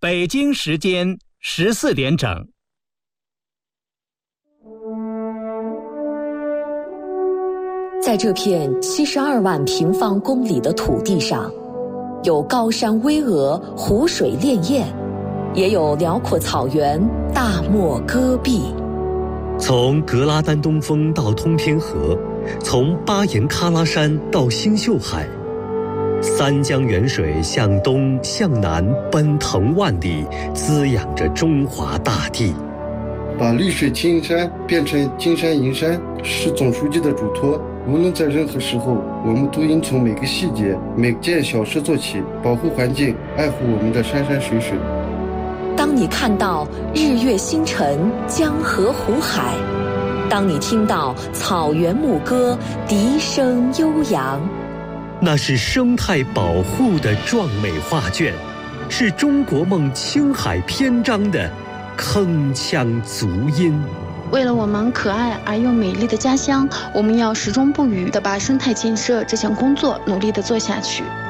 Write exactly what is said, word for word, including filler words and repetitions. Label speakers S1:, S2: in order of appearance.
S1: 北京时间十四点整。
S2: 在这片七十二万平方公里的土地上，有高山巍峨、湖水潋滟，也有辽阔草原、大漠戈壁。
S3: 从格拉丹东峰到通天河，从巴颜喀拉山到星宿海，三江源水向东向南奔腾万里，滋养着中华大地。
S4: 把绿水青山变成金山银山是总书记的嘱托。无论在任何时候，我们都应从每个细节、每件小事做起，保护环境，爱护我们的山山水水。
S2: 当你看到日月星辰、江河湖海，当你听到草原牧歌、笛声悠扬，
S3: 那是生态保护的壮美画卷，是中国梦青海篇章的铿锵足音。
S5: 为了我们可爱而又美丽的家乡，我们要始终不渝地把生态建设这项工作努力地做下去。